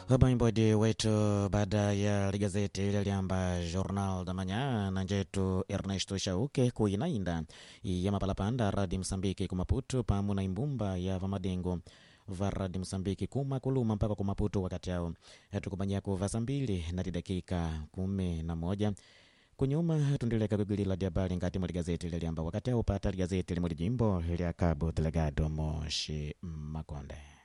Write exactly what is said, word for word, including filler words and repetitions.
Haba mbodi wetu baada ya ligazeti ile liamba Jornal da Manhã na njetu Ernesto Shauke kuinainda ya mapalapanda radi Msambiki kumaputu pamu na imbumba ya vamadengo va radi Msambiki kuma kuluma mpaka kumaputu wakati yao hatukubanya kuvasa mbili na dakika kumi na moja kunyuma tundileka bibili la diabali ngati mwa ligazeti ile liamba wakati yao pata ligazeti ile mwa jimbo ile Cabo Delgado Moshi Makonde.